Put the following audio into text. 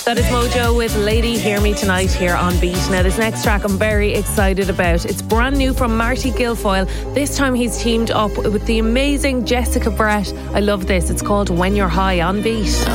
That is Mojo with Lady Hear Me Tonight here on Beat. Now this next track I'm very excited about. It's brand new from Marty Guilfoyle. This time he's teamed up with the amazing Jessica Brett. I love this. It's called When You're High on Beat.